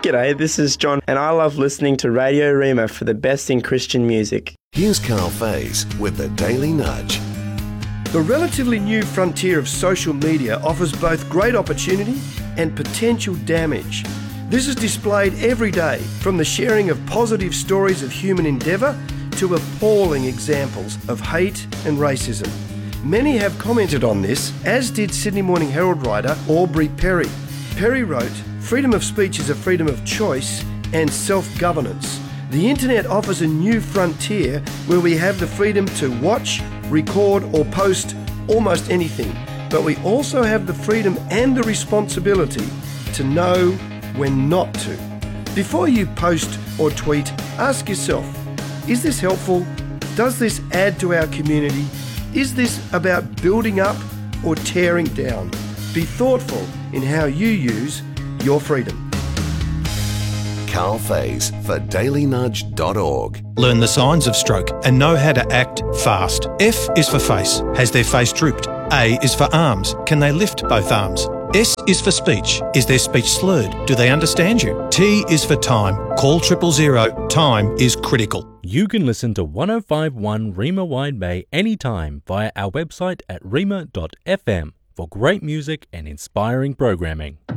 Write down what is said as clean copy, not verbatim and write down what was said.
G'day, this is John, and I love listening to Radio Rima for the best in Christian music. Here's Carl Faze with the Daily Nudge. The relatively new frontier of social media offers both great opportunity and potential damage. This is displayed every day, from the sharing of positive stories of human endeavour to appalling examples of hate and racism. Many have commented on this, as did Sydney Morning Herald writer Aubrey Perry. Perry wrote, "Freedom of speech is a freedom of choice and self-governance. The internet offers a new frontier where we have the freedom to watch, record or post almost anything, but we also have the freedom and the responsibility to know when not to." Before you post or tweet, ask yourself, is this helpful? Does this add to our community? Is this about building up or tearing down? Be thoughtful in how you use your freedom. Carl Faze for dailynudge.org. Learn the signs of stroke and know how to act fast. F is for face. Has their face drooped? A is for arms. Can they lift both arms? S is for speech. Is their speech slurred? Do they understand you? T is for time. Call 000. Time is critical. You can listen to 105.1 Rima Wide Bay anytime via our website at rima.fm for great music and inspiring programming.